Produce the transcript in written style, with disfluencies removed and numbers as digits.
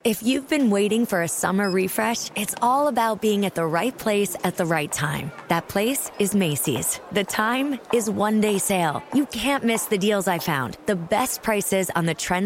If you've been waiting for a summer refresh, it's all about being at the right place at the right time. That place is Macy's. The time is one day sale. You can't miss the deals I found. The best prices on the trends